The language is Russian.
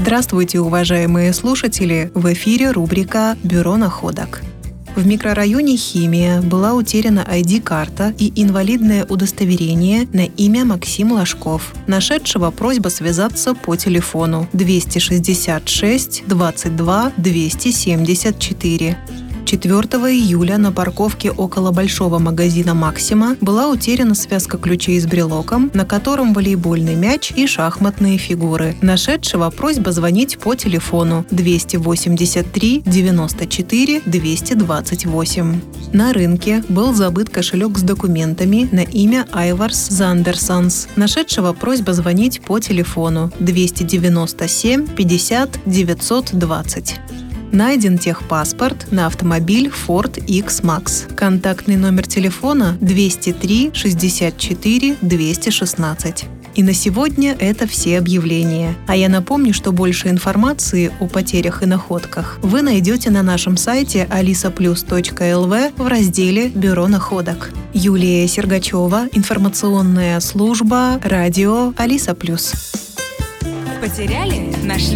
Здравствуйте, уважаемые слушатели! В эфире рубрика «Бюро находок». В микрорайоне Химия была утеряна ID-карта и инвалидное удостоверение на имя Максим Ложков. Нашедшего просьба связаться по телефону 266 22 274. 4 июля на парковке около большого магазина «Максима» была утеряна связка ключей с брелоком, на котором волейбольный мяч и шахматные фигуры. Нашедшего просьба звонить по телефону 283 94 228. На рынке был забыт кошелек с документами на имя Айварс Зандерсонс. Нашедшего просьба звонить по телефону 297 50 920. Найден техпаспорт на автомобиль Ford X-Max. Контактный номер телефона 203 64 216. И на сегодня это все объявления. А я напомню, что больше информации о потерях и находках вы найдете на нашем сайте alisaplus.lv в разделе «Бюро находок». Юлия Сергачева, информационная служба, радио Алиса Плюс. Потеряли? Нашли?